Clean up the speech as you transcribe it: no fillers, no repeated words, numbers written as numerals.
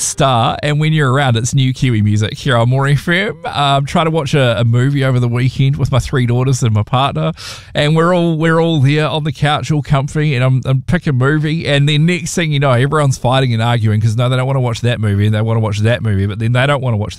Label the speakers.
Speaker 1: Star, and when you're around, it's new Kiwi music here on More FM. Trying to watch a movie over the weekend with my 3 daughters and my partner, and we're all there on the couch, all comfy, and I'm picking a movie, and then next thing you know, everyone's fighting and arguing because no, they don't want to watch that movie, and they want to watch that movie, but then they don't want to watch